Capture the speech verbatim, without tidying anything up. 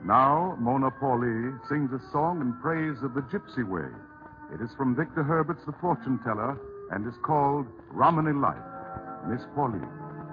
Now, Mona Pauley sings a song in praise of the gypsy way. It is from Victor Herbert's The Fortune Teller and is called Romany Life. Miss Pauley.